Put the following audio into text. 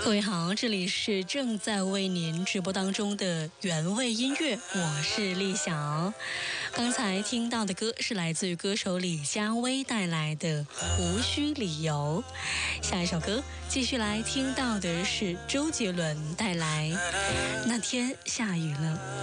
各位好，这里是正在为您直播当中的原味音乐，我是丽晓。刚才听到的歌是来自于歌手李佳薇带来的《无需理由》。下一首歌继续来听到的是周杰伦带来《那天下雨了》。